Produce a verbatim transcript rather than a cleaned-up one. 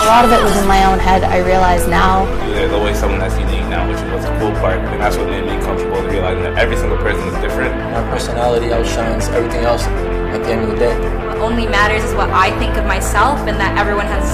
A lot of it was in my own head, I realize now. There's always someone that's unique now, which was the cool part, and that's what made me comfortable to realizing that every single person is different. My personality outshines everything else at the end of the day. What only matters is what I think of myself, and that everyone has